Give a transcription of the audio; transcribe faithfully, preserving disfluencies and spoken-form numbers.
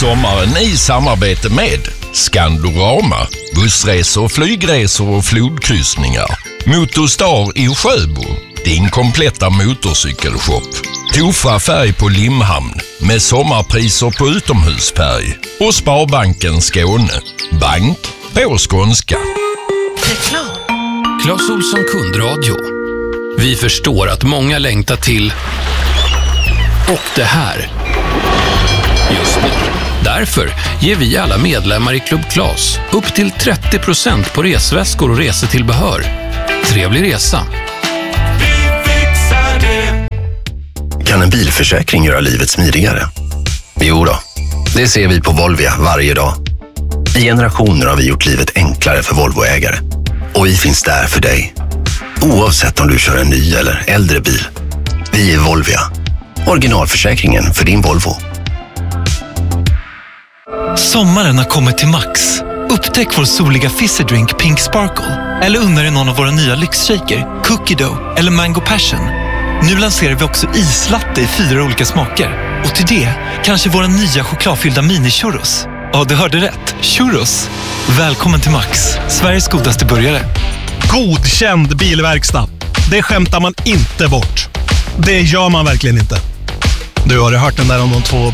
sommaren i samarbete med Skandorama, bussresor, flygresor och flodkryssningar. Motorstar i Sjöbo, din kompletta motorcykelshop. Tofa färg på Limhamn med sommarpriser på utomhusfärg. Och Sparbanken Skåne, bank på skånska. Reklam. Clas Ohlson kundradio. Vi förstår att många längtar till och det här just nu. Därför ger vi alla medlemmar i Club Clas upp till trettio procent på resväskor och resetillbehör. Trevlig resa. Vi fixar det. Kan en bilförsäkring göra livet smidigare? Jo då, det ser vi på Volvia varje dag. I generationer har vi gjort livet enklare för Volvoägare. Och vi finns där för dig. Oavsett om du kör en ny eller äldre bil. Vi är Volvia. Originalförsäkringen för din Volvo. Sommaren har kommit till Max. Upptäck vår soliga fizzydrink Pink Sparkle. Eller unna dig någon av våra nya lyxshaker, Cookie Dough eller Mango Passion. Nu lanserar vi också islatte i fyra olika smaker. Och till det, kanske våra nya chokladfyllda mini-churros. Ja, du hörde rätt. Churros. Välkommen till Max, Sveriges godaste burgare. Godkänd bilverkstad. Det skämtar man inte bort. Det gör man verkligen inte. Du har hört den där om de två